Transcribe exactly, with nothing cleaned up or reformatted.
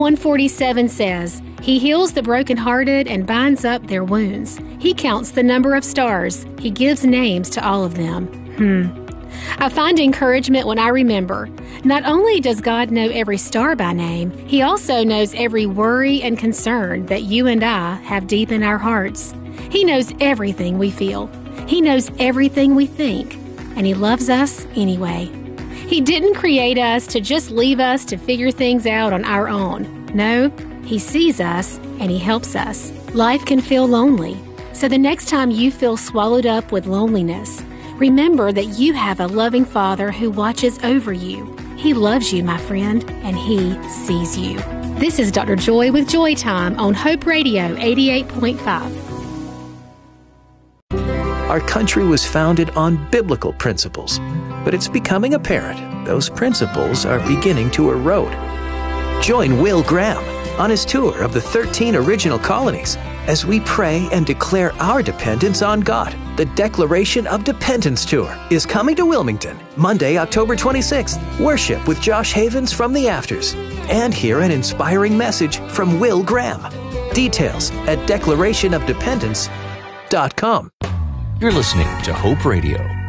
one forty-seven says, He heals the brokenhearted and binds up their wounds. He counts the number of stars. He gives names to all of them. Hmm. I find encouragement when I remember, not only does God know every star by name, He also knows every worry and concern that you and I have deep in our hearts. He knows everything we feel. He knows everything we think. And He loves us anyway. He didn't create us to just leave us to figure things out on our own. No, He sees us and He helps us. Life can feel lonely. So the next time you feel swallowed up with loneliness, remember that you have a loving Father who watches over you. He loves you, my friend, and He sees you. This is Doctor Joy with Joy Time on Hope Radio eighty-eight point five. Our country was founded on biblical principles, but it's becoming apparent those principles are beginning to erode. Join Will Graham on his tour of the thirteen original colonies as we pray and declare our dependence on God. The Declaration of Dependence Tour is coming to Wilmington Monday, October twenty-sixth. Worship with Josh Havens from the Afters and hear an inspiring message from Will Graham. Details at declaration of dependence dot com. You're listening to Hope Radio.